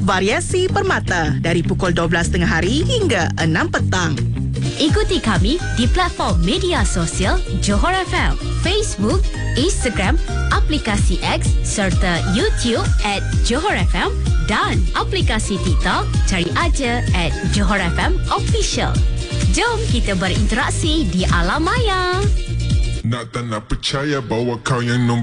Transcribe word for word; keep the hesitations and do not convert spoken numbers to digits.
variasi permata dari pukul dua belas tengah hari hingga enam petang. Ikuti kami di platform media sosial Johor F M, Facebook, Instagram, aplikasi X serta YouTube at Johor F M dan aplikasi TikTok cari aja at Johor F M Official. Jom kita berinteraksi di alam maya. Nak tak nak percaya bahawa kau yang nombor